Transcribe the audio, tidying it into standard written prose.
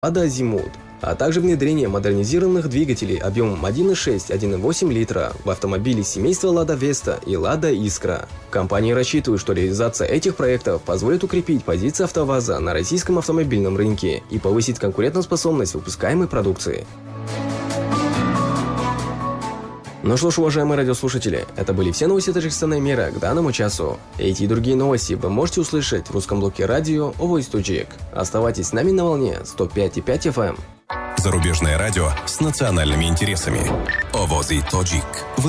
Lada Azimut, а также внедрение модернизированных двигателей объемом 1.6-1.8 литра в автомобили семейства Lada Vesta и Lada Искра. Компании рассчитывают, что реализация этих проектов позволит укрепить позиции АвтоВАЗа на российском автомобильном рынке и повысить конкурентоспособность выпускаемой продукции. Ну что ж, уважаемые радиослушатели, это были все новости Таджикистана и мира к данному часу. Эти и другие новости вы можете услышать в русском блоке радио Voice Tajik. Оставайтесь с нами на волне 105.5 FM. Зарубежное радио с национальными интересами. Voice Tajik.